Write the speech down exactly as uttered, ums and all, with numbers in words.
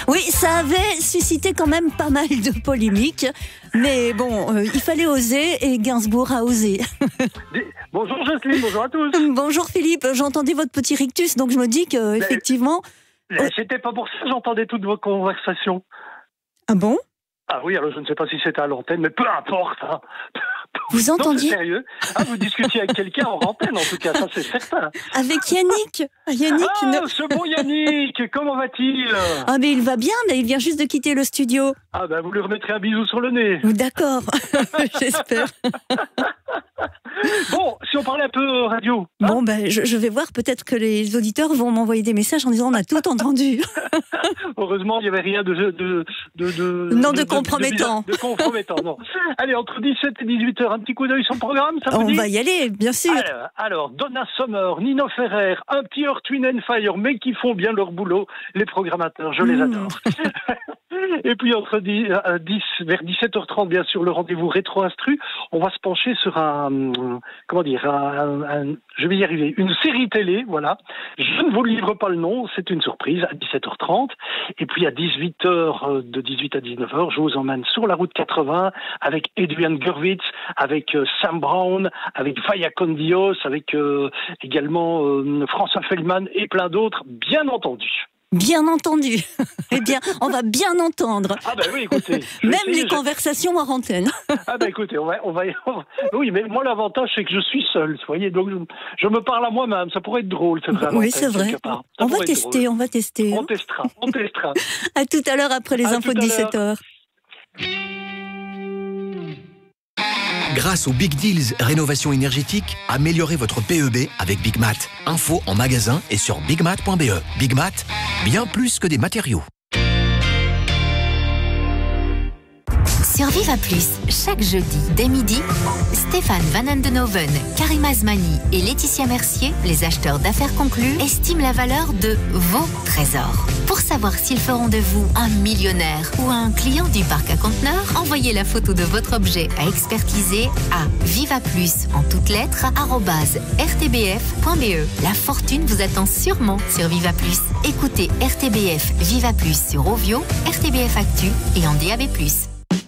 Oui, ça avait suscité quand même pas mal de polémiques, mais bon, euh, il fallait oser et Gainsbourg a osé. Bonjour Jocelyne, bonjour à tous. Bonjour Philippe, j'entendais votre petit rictus, donc je me dis que effectivement. Mais, c'était pas pour ça que j'entendais toutes vos conversations. Ah bon? Ah oui, alors je ne sais pas si c'était à l'antenne, mais peu importe. Hein. Vous entendiez? Non, c'est sérieux. Ah, vous discutiez avec quelqu'un en antenne, en tout cas, ça c'est certain. Avec Yannick. Yannick ah, ne... ce bon Yannick, comment va-t-il? Ah, mais il va bien, mais il vient juste de quitter le studio. Ah, ben vous lui remettrez un bisou sur le nez. D'accord, j'espère. Bon, si on parlait un peu radio. Hein, bon, ben, je, je vais voir, peut-être que les auditeurs vont m'envoyer des messages en disant on a tout entendu. Heureusement, il n'y avait rien de... de, de, de non, de, de compromettant. De, de, de compromettant, non. Allez, entre dix-sept et dix-huit heures, un petit coup d'œil sur le programme, ça vous On dit? va y aller, bien sûr. Alors, alors, Donna Summer, Nino Ferrer, un petit Earth, Wind and Fire, mais qui font bien leur boulot, les programmateurs, je les adore. Mmh. Et puis, entre dix, dix, vers dix-sept heures trente, bien sûr, le rendez-vous rétro-instru, on va se pencher sur un, comment dire, un, un, je vais y arriver, une série télé, voilà. Je ne vous livre pas le nom, c'est une surprise, à dix-sept heures trente. Et puis, à dix-huit heures, de dix-huit à dix-neuf heures, je vous emmène sur la route quatre-vingts, avec Adrian Gurwitz, avec euh, Sam Brown, avec Vaya con Dios, avec euh, également euh, François Feldman et plein d'autres, bien entendu. Bien entendu. Eh bien, on va bien entendre. Ah ben oui, écoutez. Même essayer, les je... conversations hors antenne. Ah ben écoutez, on va, on va, on va... Oui, mais moi l'avantage c'est que je suis seul, vous voyez, donc je, je me parle à moi-même. Ça pourrait être drôle, c'est vrai. Oui, c'est vrai. On va tester, drôle. on va tester. On testera, on testera. À tout à l'heure après les à infos de dix-sept heures. Grâce aux Big Deals Rénovation énergétique, améliorez votre P E B avec Big Mat. Info en magasin et sur bigmat point be. Big Mat, bien plus que des matériaux. Sur Viva Plus, chaque jeudi, dès midi, Stéphane Van Andenoven, Karim Azmani et Laetitia Mercier, les acheteurs d'affaires conclus, estiment la valeur de vos trésors. Pour savoir s'ils feront de vous un millionnaire ou un client du parc à conteneurs, envoyez la photo de votre objet à expertiser à vivaplus, en toutes lettres, arobase r t b f point b e. La fortune vous attend sûrement sur Viva Plus. Écoutez R T B F Viva Plus sur Ovio, R T B F Actu et en D A B plus.